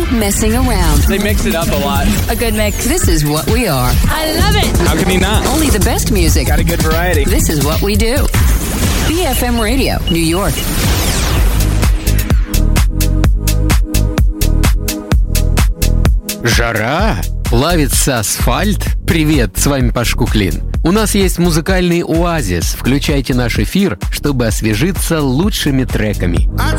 no messing around. They mix it up a lot. A good mix. This is what we are. I love it. How can you not? Only the best music. Got a good variety. This is what we do. BFM Radio, New York. Жара? Плавится асфальт? Привет, с вами Паш Куклин. У нас есть музыкальный оазис. Включайте наш эфир, чтобы освежиться лучшими треками.